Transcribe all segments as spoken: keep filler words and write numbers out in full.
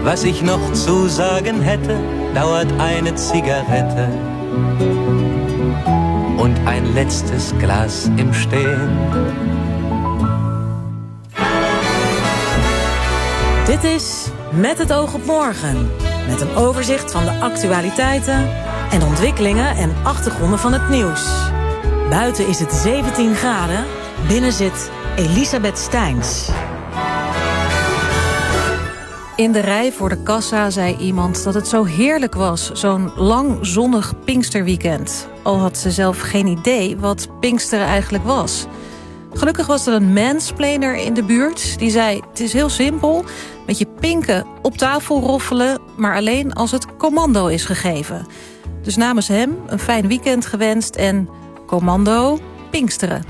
Was ich noch zu sagen hätte, dauert eine Zigarette und ein letztes Glas im Stehen. Dit is Met het oog op morgen. Met een overzicht van de actualiteiten en ontwikkelingen en achtergronden van het nieuws. Buiten is het zeventien graden, binnen zit Elisabeth Steins. In de rij voor de kassa zei iemand dat het zo heerlijk was, zo'n lang zonnig Pinksterweekend. Al had ze zelf geen idee wat Pinksteren eigenlijk was. Gelukkig was er een mansplainer in de buurt die zei: het is heel simpel, met je pinken op tafel roffelen, maar alleen als het commando is gegeven. Dus namens hem een fijn weekend gewenst en commando Pinksteren.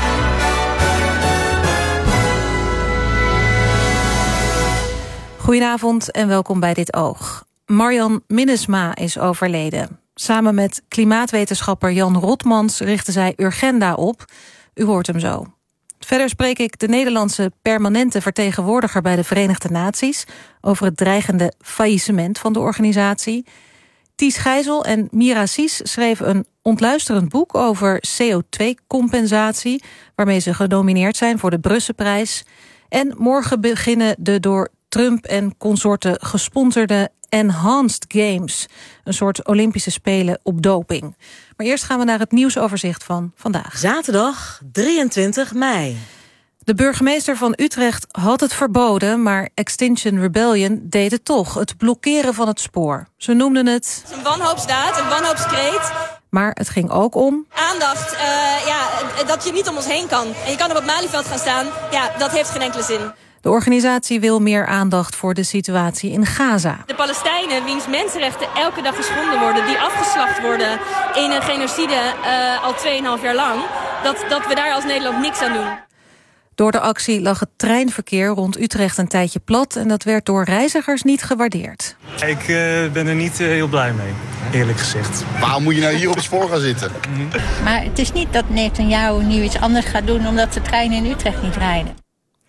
Goedenavond en welkom bij Dit Oog. Marjan Minnesma is overleden. Samen met klimaatwetenschapper Jan Rotmans richtte zij Urgenda op. U hoort hem zo. Verder spreek ik de Nederlandse permanente vertegenwoordiger bij de Verenigde Naties over het dreigende faillissement van de organisatie. Ties Gijzel en Mira Cies schreven een ontluisterend boek over C O twee compensatie, waarmee ze genomineerd zijn voor de Brusselprijs. En morgen beginnen de door Trump en consorten gesponsorde Enhanced Games, een soort Olympische Spelen op doping. Maar eerst gaan we naar het nieuwsoverzicht van vandaag. Zaterdag drieëntwintig mei. De burgemeester van Utrecht had het verboden, maar Extinction Rebellion deed het toch. Het blokkeren van het spoor. Ze noemden het een wanhoopsdaad, een wanhoopskreet. Maar het ging ook om aandacht, uh, ja, dat je niet om ons heen kan. En je kan op het Malieveld gaan staan, ja, dat heeft geen enkele zin. De organisatie wil meer aandacht voor de situatie in Gaza. De Palestijnen, wiens mensenrechten elke dag geschonden worden, die afgeslacht worden in een genocide uh, al tweeënhalf jaar lang, dat, dat we daar als Nederland niks aan doen. Door de actie lag het treinverkeer rond Utrecht een tijdje plat en dat werd door reizigers niet gewaardeerd. Ik uh, ben er niet uh, heel blij mee, eerlijk gezegd. Waarom moet je nou hier op het spoor gaan zitten? Mm-hmm. Maar het is niet dat Netanyahu nu iets anders gaat doen omdat de treinen in Utrecht niet rijden.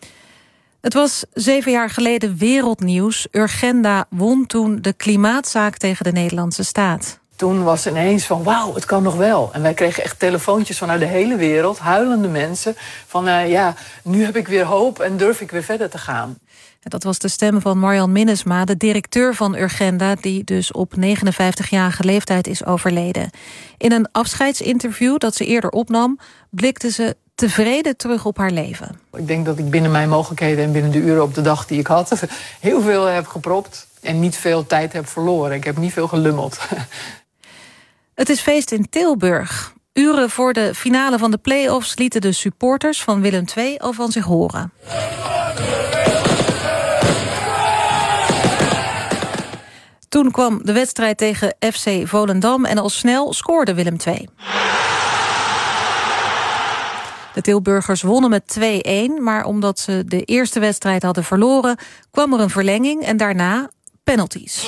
Het was zeven jaar geleden wereldnieuws. Urgenda won toen de klimaatzaak tegen de Nederlandse staat. Toen was het ineens van wauw, het kan nog wel. En wij kregen echt telefoontjes vanuit de hele wereld, huilende mensen. Van uh, ja, nu heb ik weer hoop en durf ik weer verder te gaan. Dat was de stem van Marjan Minnesma, de directeur van Urgenda, die dus op negenenvijftigjarige leeftijd is overleden. In een afscheidsinterview dat ze eerder opnam, blikte ze tevreden terug op haar leven. Ik denk dat ik binnen mijn mogelijkheden en binnen de uren op de dag die ik had heel veel heb gepropt en niet veel tijd heb verloren. Ik heb niet veel gelummeld. Het is feest in Tilburg. Uren voor de finale van de play-offs lieten de supporters van Willem twee al van zich horen. Toen kwam de wedstrijd tegen F C Volendam en al snel scoorde Willem twee. De Tilburgers wonnen met twee-een, maar omdat ze de eerste wedstrijd hadden verloren, kwam er een verlenging en daarna penalties.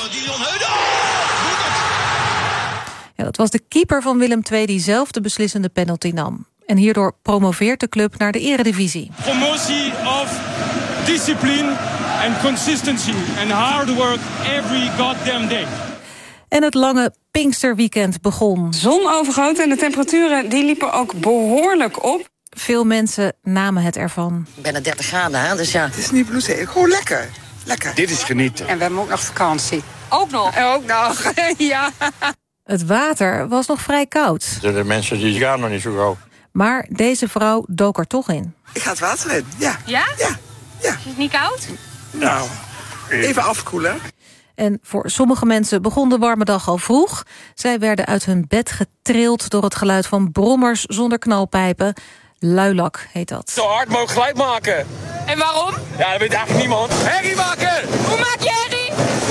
Ja, dat was de keeper van Willem twee die zelf de beslissende penalty nam. En hierdoor promoveert de club naar de eredivisie. Promotie of discipline and consistency and hard work every goddamn day. En het lange Pinksterweekend begon. Zonovergoten en de temperaturen die liepen ook behoorlijk op. Veel mensen namen het ervan. Bijna dertig graden, hè? Dus ja. Het is niet blouse, gewoon lekker. Lekker. Dit is genieten. En we hebben ook nog vakantie. Ook nog? Ook nog, ja. Het water was nog vrij koud. De mensen die gaan nog niet zo gauw. Maar deze vrouw dook er toch in. Ik ga het water in, ja. Ja? Ja. ja. Is het niet koud? Nou, even afkoelen. En voor sommige mensen begon de warme dag al vroeg. Zij werden uit hun bed getrild door het geluid van brommers zonder knalpijpen. Luilak heet dat. Zo hard mogelijk geluid maken. En waarom? Ja, dat weet eigenlijk niemand. Herrie maken! Hoe maak je herrie?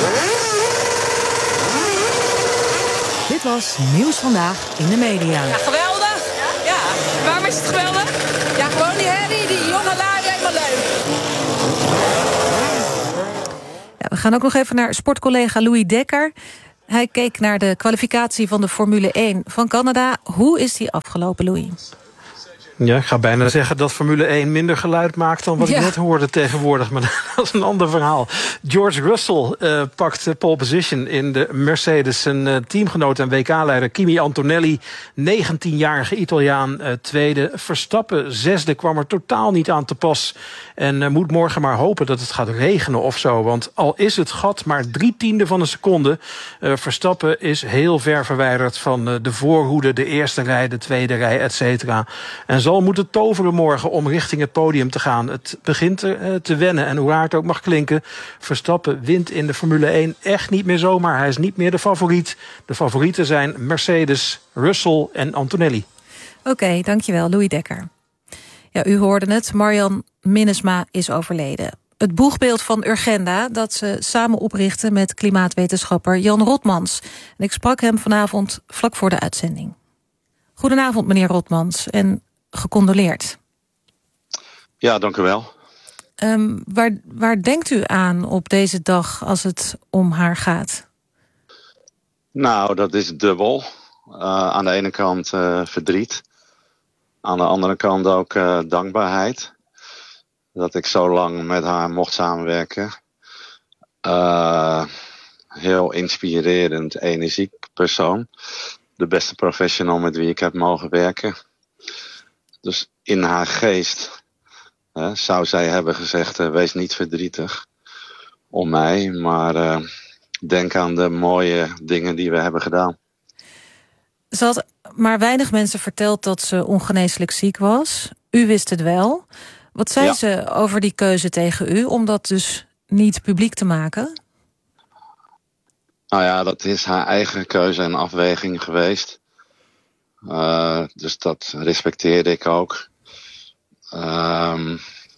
Dit was Nieuws Vandaag in de Media. Ja, geweldig. Ja. ja. Waarom is het geweldig? Ja, gewoon die herrie, die jonge lui, helemaal leuk. Ja, we gaan ook nog even naar sportcollega Louis Dekker. Hij keek naar de kwalificatie van de Formule één van Canada. Hoe is die afgelopen, Louis? Ja, ik ga bijna zeggen dat Formule één minder geluid maakt dan wat Ja. ik net hoorde tegenwoordig. Maar dat is een ander verhaal. George Russell uh, pakt pole position in de Mercedes. Zijn uh, teamgenoot en W K-leider Kimi Antonelli, negentienjarige Italiaan, uh, tweede. Verstappen, zesde, kwam er totaal niet aan te pas. En uh, moet morgen maar hopen dat het gaat regenen of zo. Want al is het gat maar drie tiende van een seconde, Uh, Verstappen is heel ver verwijderd van uh, de voorhoede, de eerste rij, de tweede rij, et cetera. En zal moeten toveren morgen om richting het podium te gaan. Het begint uh, te wennen. En hoe raar het ook mag klinken, Verstappen wint in de Formule één echt niet meer zomaar. Hij is niet meer de favoriet. De favorieten zijn Mercedes, Russell en Antonelli. Oké, okay, dankjewel, Louis Dekker. Ja, u hoorde het, Marjan Minnesma is overleden. Het boegbeeld van Urgenda dat ze samen oprichten met klimaatwetenschapper Jan Rotmans. En ik sprak hem vanavond vlak voor de uitzending. Goedenavond, meneer Rotmans, en gecondoleerd. Ja, dank u wel. Um, waar, waar denkt u aan op deze dag als het om haar gaat? Nou, dat is dubbel. Uh, aan de ene kant uh, verdriet. Aan de andere kant ook uh, dankbaarheid. Dat ik zo lang met haar mocht samenwerken. Uh, heel inspirerend, energiek persoon. De beste professional met wie ik heb mogen werken. Dus in haar geest uh, zou zij hebben gezegd, uh, wees niet verdrietig om mij. Maar uh, denk aan de mooie dingen die we hebben gedaan. Ze had maar weinig mensen verteld dat ze ongeneeslijk ziek was. U wist het wel. Wat zei ja. ze over die keuze tegen u om dat dus niet publiek te maken? Nou ja, dat is haar eigen keuze en afweging geweest. Uh, dus dat respecteerde ik ook. Um,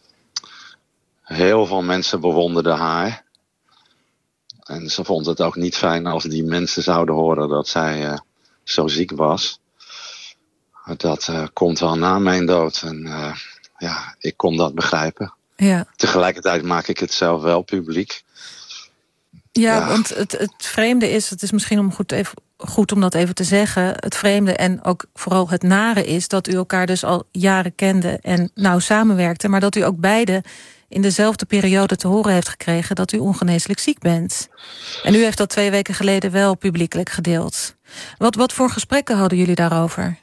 heel veel mensen bewonderden haar. En ze vond het ook niet fijn als die mensen zouden horen dat zij uh, zo ziek was. Dat uh, komt wel na mijn dood. En uh, ja, ik kon dat begrijpen. Ja. Tegelijkertijd maak ik het zelf wel publiek. Ja, ja. want het, het vreemde is, het is misschien om goed, even, goed om dat even te zeggen. Het vreemde en ook vooral het nare is dat u elkaar dus al jaren kende en nauw samenwerkte. Maar dat u ook beide in dezelfde periode te horen heeft gekregen dat u ongeneeslijk ziek bent. En u heeft dat twee weken geleden wel publiekelijk gedeeld. Wat, wat voor gesprekken hadden jullie daarover?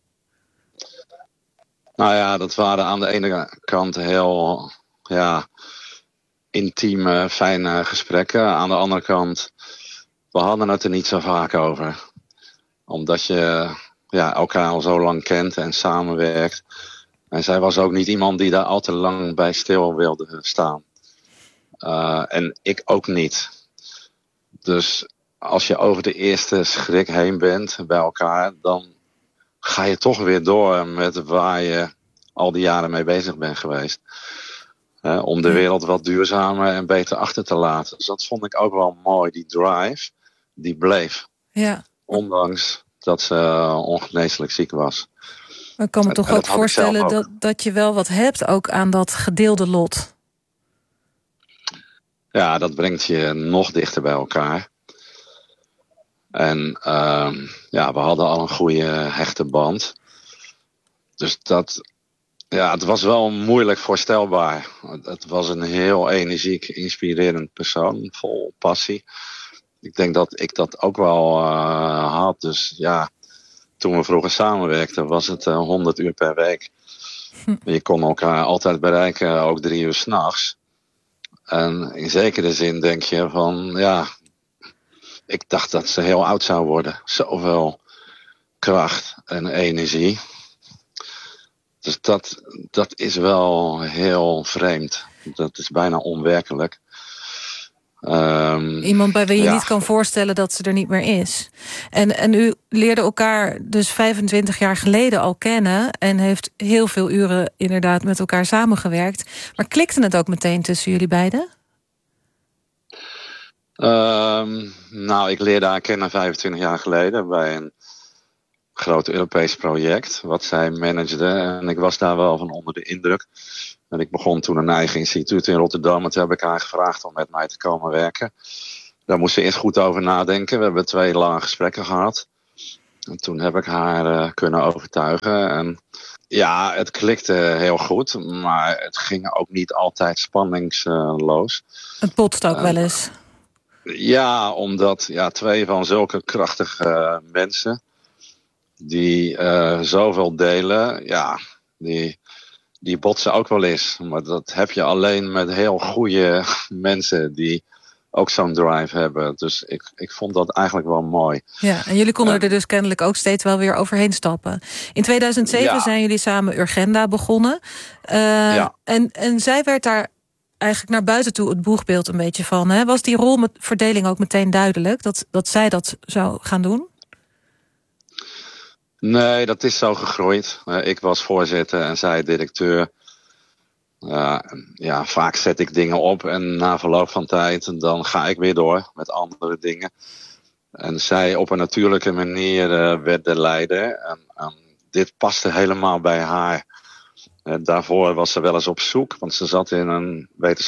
Nou ja, dat waren aan de ene kant heel ja, intieme, fijne gesprekken. Aan de andere kant, we hadden het er niet zo vaak over. Omdat je ja, elkaar al zo lang kent en samenwerkt. En zij was ook niet iemand die daar al te lang bij stil wilde staan. Uh, en ik ook niet. Dus als je over de eerste schrik heen bent bij elkaar, dan ga je toch weer door met waar je al die jaren mee bezig bent geweest. Uh, om de wereld wat duurzamer en beter achter te laten. Dus dat vond ik ook wel mooi. Die drive, die bleef. Ja. Ondanks dat ze uh, ongeneeslijk ziek was. Maar ik kan me en, toch en ook voorstellen ook. Dat, dat je wel wat hebt ook aan dat gedeelde lot. Ja, dat brengt je nog dichter bij elkaar. En uh, ja, we hadden al een goede hechte band. Dus dat, ja, het was wel moeilijk voorstelbaar. Het was een heel energiek, inspirerend persoon, vol passie. Ik denk dat ik dat ook wel uh, had. Dus ja, toen we vroeger samenwerkten was het uh, honderd uur per week. Hm. Je kon elkaar altijd bereiken, ook drie uur 's nachts. En in zekere zin denk je van, ja, ik dacht dat ze heel oud zou worden. Zoveel kracht en energie. Dus dat, dat is wel heel vreemd. Dat is bijna onwerkelijk. Um, Iemand bij wie je ja. niet kan voorstellen dat ze er niet meer is. En, en u leerde elkaar dus vijfentwintig jaar geleden al kennen en heeft heel veel uren inderdaad met elkaar samengewerkt. Maar klikte het ook meteen tussen jullie beiden? Um, nou, ik leerde haar kennen vijfentwintig jaar geleden bij een groot Europees project wat zij managede. En ik was daar wel van onder de indruk. En ik begon toen een eigen instituut in Rotterdam. En toen heb ik haar gevraagd om met mij te komen werken. Daar moest ze eerst goed over nadenken. We hebben twee lange gesprekken gehad. En toen heb ik haar uh, kunnen overtuigen. En Ja, het klikte heel goed, maar het ging ook niet altijd spanningsloos. Het botst ook uh, wel eens. Ja, omdat ja, twee van zulke krachtige uh, mensen die uh, zoveel delen, ja, die, die botsen ook wel eens. Maar dat heb je alleen met heel goede mensen die ook zo'n drive hebben. Dus ik, ik vond dat eigenlijk wel mooi. Ja, en jullie konden uh, er dus kennelijk ook steeds wel weer overheen stappen. In tweeduizend zeven ja. zijn jullie samen Urgenda begonnen. Uh, ja. en, en zij werd daar eigenlijk naar buiten toe het boegbeeld een beetje van. Hè? Was die rolverdeling ook meteen duidelijk? Dat, dat zij dat zou gaan doen? Nee, dat is zo gegroeid. Uh, ik was voorzitter en zij directeur. Uh, ja, vaak zet ik dingen op en na verloop van tijd dan ga ik weer door met andere dingen. En zij op een natuurlijke manier uh, werd de leider. En, en dit paste helemaal bij haar. Uh, daarvoor was ze wel eens op zoek, want ze zat in een wetenschappelijke